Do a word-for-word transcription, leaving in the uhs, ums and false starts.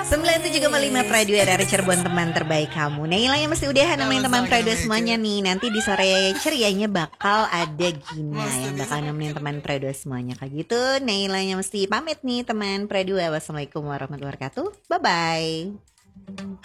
sembilan puluh tujuh koma lima Pradu dari Cirebon, teman terbaik kamu. Naila yang mesti udahan nemenin teman Pradu semuanya nih. Nanti di sore cerianya bakal ada Gina yang bakal nemenin teman Pradu semuanya. Kayak gitu Naila yang mesti pamit nih teman Pradu. Wassalamualaikum warahmatullahi wabarakatuh. Bye bye.